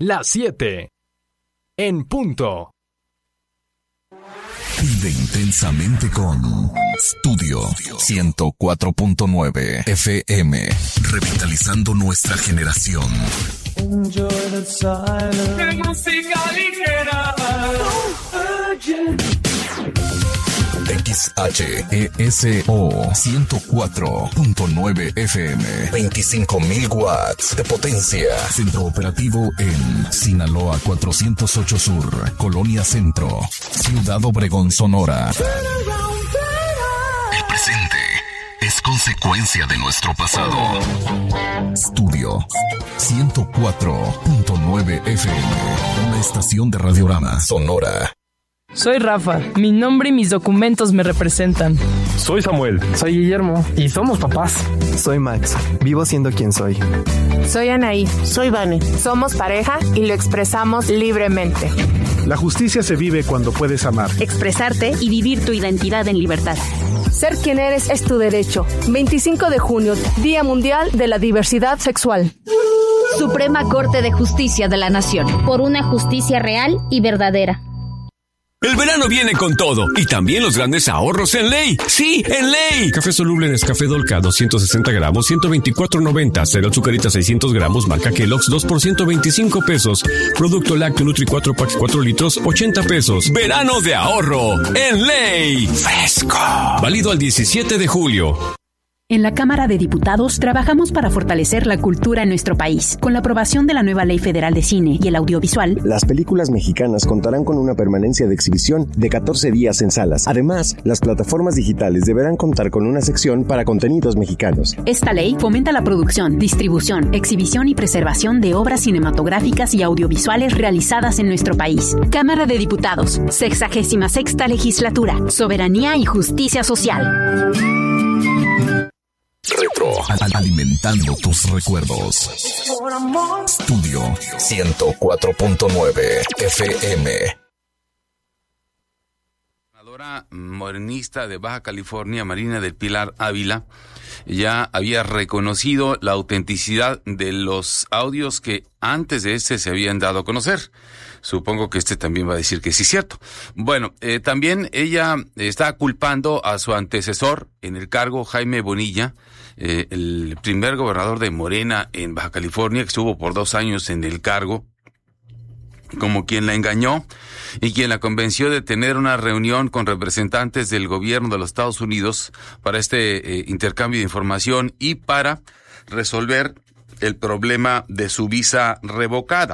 las 7 en punto. Vive intensamente con Studio 104.9 FM, revitalizando nuestra generación. Enjoy the silence. Música ligera. XHESO 104.9 FM, 25,000 watts de potencia. Centro operativo en Sinaloa 408 Sur, Colonia Centro, Ciudad Obregón, Sonora. El presente es consecuencia de nuestro pasado. Studio 104.9 FM, una estación de Radiorama Sonora. Soy Rafa, mi nombre y mis documentos me representan. Soy Samuel. Soy Guillermo y somos papás. Soy Max, vivo siendo quien soy. Soy Anaí. Soy Vane. Somos pareja y lo expresamos libremente. La justicia se vive cuando puedes amar, expresarte y vivir tu identidad en libertad. Ser quien eres es tu derecho. 25 de junio, Día Mundial de la Diversidad Sexual. Suprema Corte de Justicia de la Nación. Por una justicia real y verdadera. El verano viene con todo y también los grandes ahorros en Ley. ¡Sí, en Ley! Café soluble Nescafé Dolca 260 gramos, 124.90. Cereal Zucarita 600 gramos, marca Kellogg's 2 por 125 pesos. Producto lácteo Nutri 4 packs 4 litros, 80 pesos. Verano de ahorro en Ley. Fresco. Válido al 17 de julio. En la Cámara de Diputados trabajamos para fortalecer la cultura en nuestro país. Con la aprobación de la nueva Ley Federal de Cine y el Audiovisual, las películas mexicanas contarán con una permanencia de exhibición de 14 días en salas. Además, las plataformas digitales deberán contar con una sección para contenidos mexicanos. Esta ley fomenta la producción, distribución, exhibición y preservación de obras cinematográficas y audiovisuales realizadas en nuestro país. Cámara de Diputados, 66ª Legislatura, Soberanía y Justicia Social. Retro, alimentando tus recuerdos. Studio 104.9 FM. La senadora morenista de Baja California, Marina del Pilar Ávila, ya había reconocido la autenticidad de los audios que antes de este se habían dado a conocer. Supongo que también va a decir que sí es cierto. Bueno, también ella está culpando a su antecesor en el cargo, Jaime Bonilla, el primer gobernador de Morena en Baja California, que estuvo por 2 años en el cargo, como quien la engañó y quien la convenció de tener una reunión con representantes del gobierno de los Estados Unidos para intercambio de información y para resolver el problema de su visa revocada.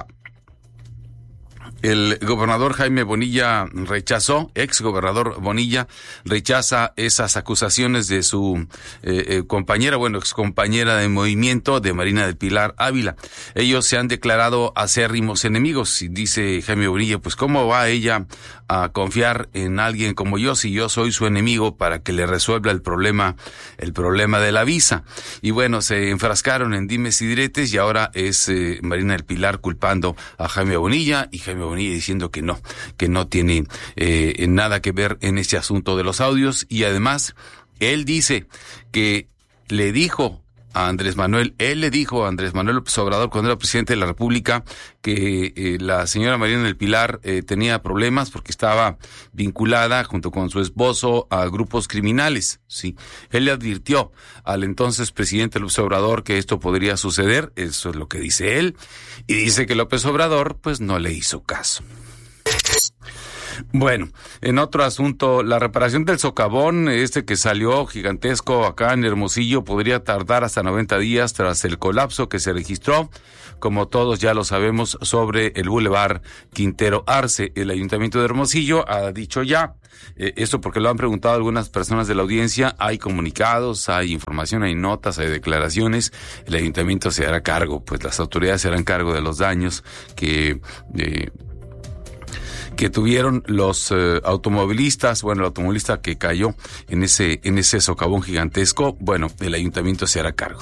El gobernador Jaime Bonilla ex-gobernador Bonilla rechaza esas acusaciones de su excompañera de movimiento, de Marina del Pilar Ávila. Ellos se han declarado acérrimos enemigos y dice Jaime Bonilla, pues ¿cómo va ella a confiar en alguien como yo si yo soy su enemigo para que le resuelva el problema de la visa? Y bueno, se enfrascaron en dimes y diretes y ahora es Marina del Pilar culpando a Jaime Bonilla y Jaime Bonilla diciendo que no tiene nada que ver en este asunto de los audios, y además él dice que él le dijo a Andrés Manuel López Obrador cuando era presidente de la República que la señora Marina del Pilar tenía problemas porque estaba vinculada junto con su esposo a grupos criminales. Sí, él le advirtió al entonces presidente López Obrador que esto podría suceder, eso es lo que dice él, y dice que López Obrador pues no le hizo caso. Bueno, en otro asunto, la reparación del socavón, que salió gigantesco acá en Hermosillo, podría tardar hasta 90 días tras el colapso que se registró, como todos ya lo sabemos, sobre el Boulevard Quintero Arce. El Ayuntamiento de Hermosillo ha dicho ya, esto porque lo han preguntado algunas personas de la audiencia, hay comunicados, hay información, hay notas, hay declaraciones, el Ayuntamiento se hará cargo, pues las autoridades se harán cargo de los daños que tuvieron los automovilistas, el automovilista que cayó en ese socavón gigantesco, el ayuntamiento se hará cargo.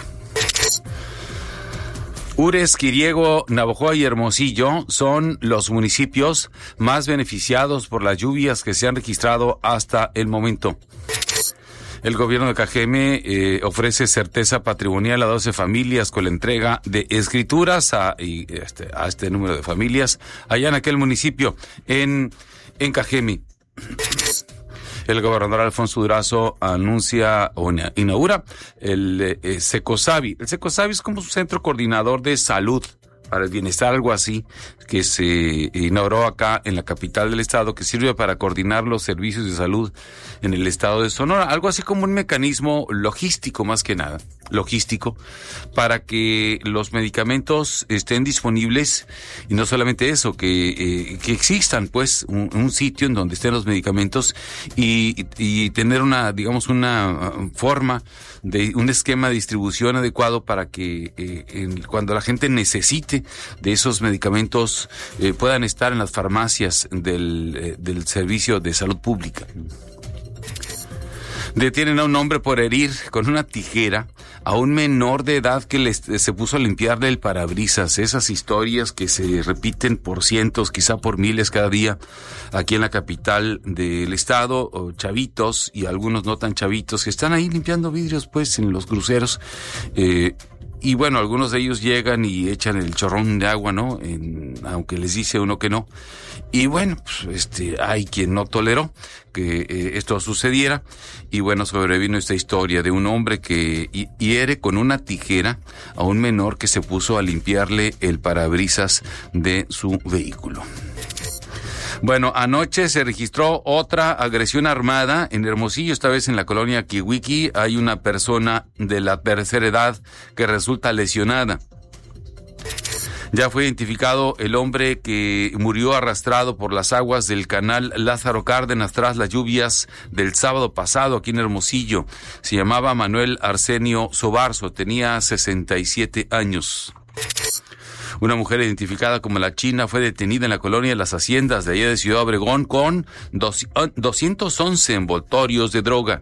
Ures, Quiriego, Navojoa y Hermosillo son los municipios más beneficiados por las lluvias que se han registrado hasta el momento. El gobierno de Cajeme ofrece certeza patrimonial a 12 familias con la entrega de escrituras a este número de familias allá en aquel municipio, en Cajeme. El gobernador Alfonso Durazo anuncia o inaugura el Secosavi. El Secosavi es como un centro coordinador de salud para el bienestar, algo así, que se inauguró acá en la capital del estado, que sirve para coordinar los servicios de salud en el estado de Sonora, algo así como un mecanismo logístico, más que nada, para que los medicamentos estén disponibles, y no solamente eso, que existan pues un sitio en donde estén los medicamentos y tener una forma de un esquema de distribución adecuado para que cuando la gente necesite de esos medicamentos puedan estar en las farmacias del servicio de salud pública. Detienen a un hombre por herir con una tijera a un menor de edad que se puso a limpiarle el parabrisas. Esas historias que se repiten por cientos, quizá por miles cada día aquí en la capital del estado, o chavitos y algunos no tan chavitos que están ahí limpiando vidrios pues en los cruceros. Y bueno, algunos de ellos llegan y echan el chorrón de agua, ¿no? Aunque les dice uno que no. Y bueno, pues hay quien no toleró que esto sucediera. Y bueno, sobrevino esta historia de un hombre que hiere con una tijera a un menor que se puso a limpiarle el parabrisas de su vehículo. Bueno, anoche se registró otra agresión armada en Hermosillo, esta vez en la colonia Kiwiki. Hay una persona de la tercera edad que resulta lesionada. Ya fue identificado el hombre que murió arrastrado por las aguas del canal Lázaro Cárdenas tras las lluvias del sábado pasado aquí en Hermosillo. Se llamaba Manuel Arsenio Sobarzo, tenía 67 años. Una mujer identificada como La China fue detenida en la colonia Las Haciendas de allá de Ciudad Obregón con 211 envoltorios de droga.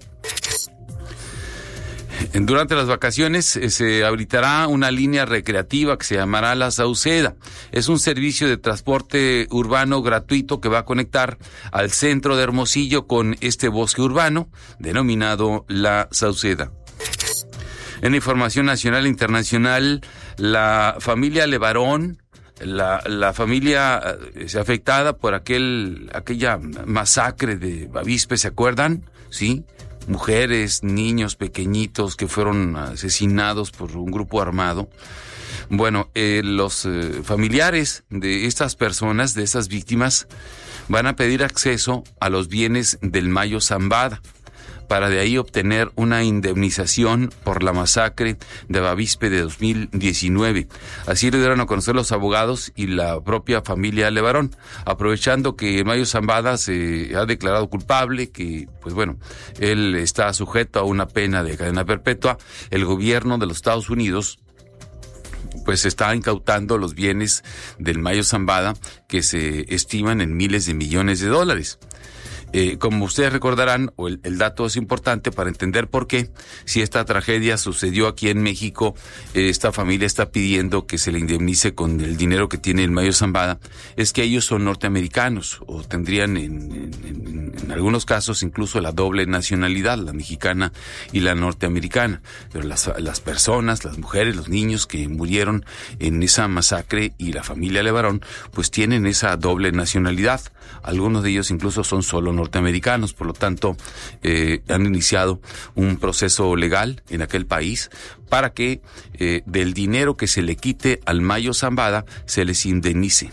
Durante las vacaciones se habilitará una línea recreativa que se llamará La Sauceda. Es un servicio de transporte urbano gratuito que va a conectar al centro de Hermosillo con este bosque urbano denominado La Sauceda. En información nacional e internacional, la familia Levarón, la familia afectada por aquella masacre de Bavispe, ¿se acuerdan? Sí, mujeres, niños pequeñitos que fueron asesinados por un grupo armado. Bueno, los familiares de estas personas, de esas víctimas, van a pedir acceso a los bienes del Mayo Zambada, para de ahí obtener una indemnización por la masacre de Bavispe de 2019. Así lo dieron a conocer los abogados y la propia familia Levarón, aprovechando que Mayo Zambada se ha declarado culpable, que pues bueno, él está sujeto a una pena de cadena perpetua. El gobierno de los Estados Unidos pues está incautando los bienes del Mayo Zambada, que se estiman en miles de millones de dólares. Como ustedes recordarán, el dato es importante para entender por qué, si esta tragedia sucedió aquí en México, esta familia está pidiendo que se le indemnice con el dinero que tiene el Mayo Zambada, es que ellos son norteamericanos, o tendrían en algunos casos incluso la doble nacionalidad, la mexicana y la norteamericana. Pero las personas, las mujeres, los niños que murieron en esa masacre y la familia Levarón, pues tienen esa doble nacionalidad. Algunos de ellos incluso son solo norteamericanos, por lo tanto han iniciado un proceso legal en aquel país para que del dinero que se le quite al Mayo Zambada se les indemnice.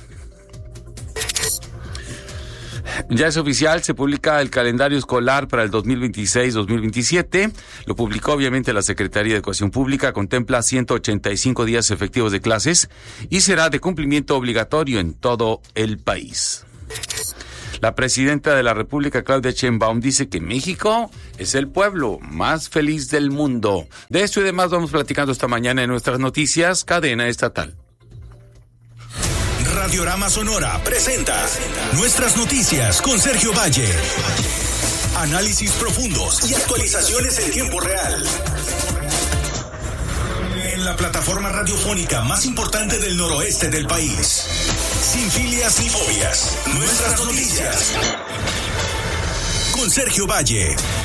Ya es oficial, se publica el calendario escolar para el 2026-2027. Lo publicó obviamente la Secretaría de Educación Pública. Contempla 185 días efectivos de clases y será de cumplimiento obligatorio en todo el país. La presidenta de la República, Claudia Sheinbaum, dice que México es el pueblo más feliz del mundo. De esto y demás vamos platicando esta mañana en nuestras noticias, cadena estatal. Radiorama Sonora presenta Nuestras Noticias con Sergio Valle. Análisis profundos y actualizaciones en tiempo real. En la plataforma radiofónica más importante del noroeste del país. Sin filias ni fobias. Nuestras Noticias. Con Sergio Valle.